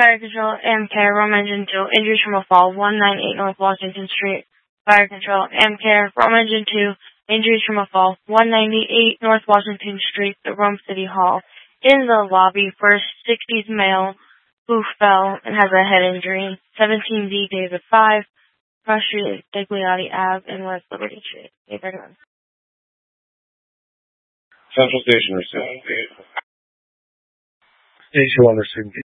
Fire Control, AmCare, Rome Engine 2, injuries from a fall, 198 North Washington Street. Fire Control, AmCare, Rome Engine 2, injuries from a fall, 198 North Washington Street at Rome City Hall. In the lobby, first 60s male who fell and has a head injury, 17D David 5, Cross Street, Digliotti Ave, and West Liberty Street. Central Station received. Station 1 received.